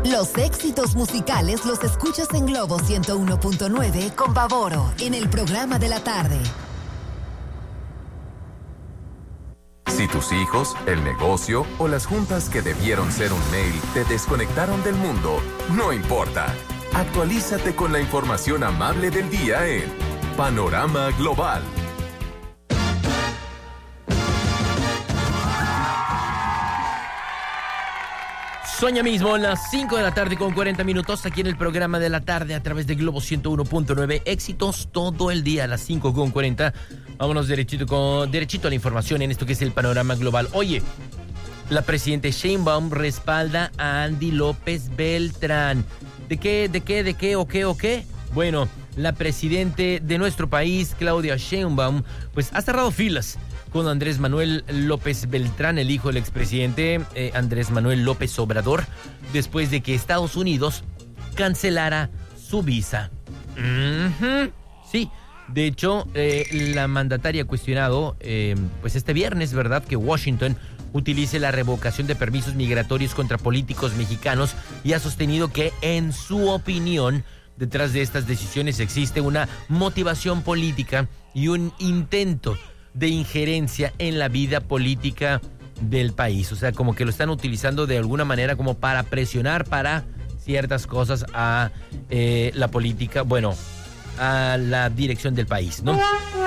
Los éxitos musicales los escuchas en Globo 101.9 con Pavoro en el programa de la tarde. Si tus hijos, el negocio o las juntas que debieron ser un mail te desconectaron del mundo, no importa. Actualízate con la información amable del día en Panorama Global. Son ya mismo las 5 de la tarde con 40 minutos aquí en el programa de la tarde a través de Globo 101.9. Éxitos todo el día a las 5 con 40. Vámonos derechito a la información en esto que es el Panorama Global. Oye, la presidenta Sheinbaum respalda a Andy López Beltrán. ¿De qué o qué? Bueno, la presidenta de nuestro país, Claudia Sheinbaum, pues ha cerrado filas con Andrés Manuel López Beltrán, el hijo del expresidente Andrés Manuel López Obrador, después de que Estados Unidos cancelara su visa. Sí, de hecho, la mandataria ha cuestionado, pues este viernes, ¿verdad?, que Washington utilice la revocación de permisos migratorios contra políticos mexicanos y ha sostenido que, en su opinión, detrás de estas decisiones existe una motivación política y un intento de injerencia en la vida política del país. O sea, como que lo están utilizando de alguna manera como para presionar para ciertas cosas a la política, bueno, a la dirección del país, ¿no?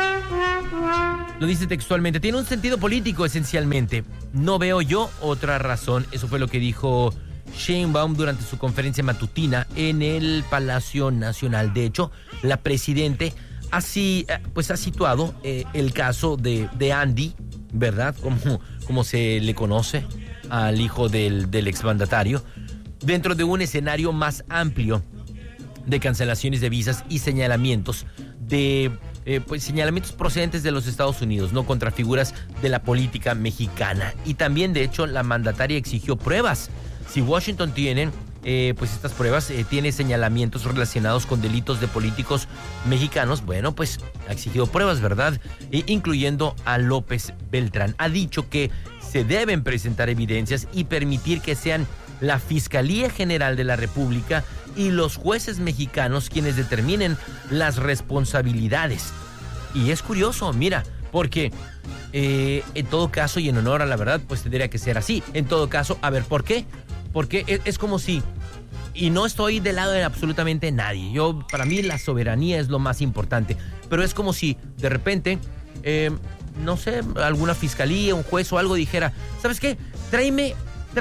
Lo dice textualmente, tiene un sentido político esencialmente. No veo yo otra razón. Eso fue lo que dijo Sheinbaum durante su conferencia matutina en el Palacio Nacional. De hecho, la presidenta así pues ha situado el caso de Andy, ¿verdad? Como se le conoce al hijo del exmandatario, dentro de un escenario más amplio de cancelaciones de visas y señalamientos señalamientos procedentes de los Estados Unidos, no contra figuras de la política mexicana. Y también, de hecho, la mandataria exigió pruebas. Si Washington tiene pues estas pruebas, tiene señalamientos relacionados con delitos de políticos mexicanos, bueno, pues ha exigido pruebas, ¿verdad? Incluyendo a López Beltrán. Ha dicho que se deben presentar evidencias y permitir que sean la Fiscalía General de la República y los jueces mexicanos quienes determinen las responsabilidades. Y es curioso, mira, porque en todo caso y en honor a la verdad, pues tendría que ser así. En todo caso, a ver, ¿por qué? Porque es como si, y no estoy del lado de absolutamente nadie, para mí la soberanía es lo más importante, pero es como si de repente, no sé, alguna fiscalía, un juez o algo dijera, ¿sabes qué? Tráeme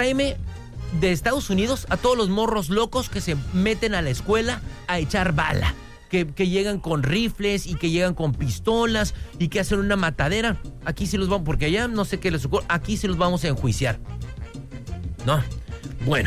de Estados Unidos a todos los morros locos que se meten a la escuela a echar bala, que llegan con rifles y que llegan con pistolas y que hacen una matadera. Aquí sí los vamos, porque allá no sé qué les ocurre, aquí sí los vamos a enjuiciar. No. Bueno,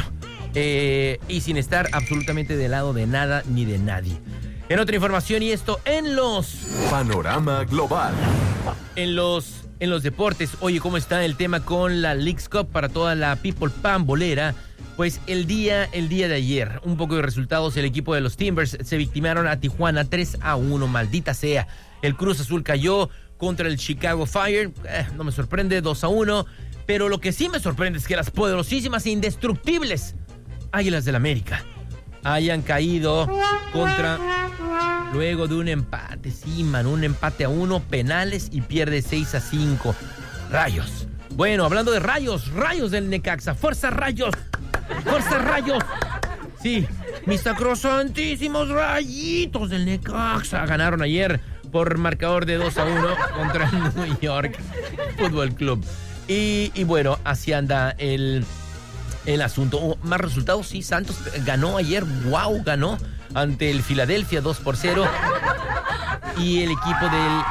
y sin estar absolutamente del lado de nada ni de nadie. En otra información, y esto en los Panorama Global. En los deportes, oye, ¿cómo está el tema con la Leagues Cup para toda la people pambolera? Pues el día de ayer, un poco de resultados, el equipo de los Timbers se victimaron a Tijuana 3-1, maldita sea. El Cruz Azul cayó contra el Chicago Fire, no me sorprende, 2-1. Pero lo que sí me sorprende es que las poderosísimas e indestructibles Águilas del América hayan caído luego de un empate, sí, man, un empate a 1, penales y pierde 6-5. Rayos. Bueno, hablando de rayos del Necaxa. ¡Fuerza Rayos! ¡Fuerza Rayos! Sí, mis sacrosantísimos Rayitos del Necaxa ganaron ayer por marcador de 2-1 contra el New York Fútbol Club. Y bueno, así anda el asunto. Más resultados, sí, Santos ganó ayer, ganó ante el Filadelfia 2-0. Y el equipo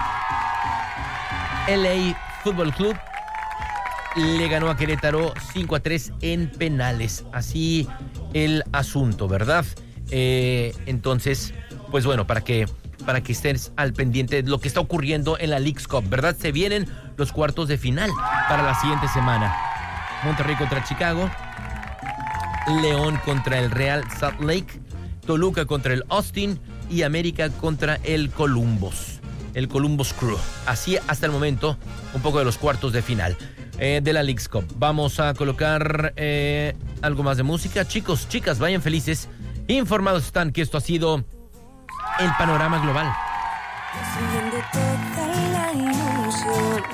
del LA Fútbol Club le ganó a Querétaro 5-3 en penales. Así el asunto, ¿verdad? Entonces, pues bueno, para que estés al pendiente de lo que está ocurriendo en la Leagues Cup, ¿verdad? Se vienen los cuartos de final para la siguiente semana. Monterrey contra Chicago, León contra el Real Salt Lake, Toluca contra el Austin y América contra el Columbus Crew. Así hasta el momento un poco de los cuartos de final de la Leagues Cup. Vamos a colocar algo más de música. Chicos, chicas, vayan felices. Informados están que esto ha sido el panorama global. Siguiendo toda la ilusión.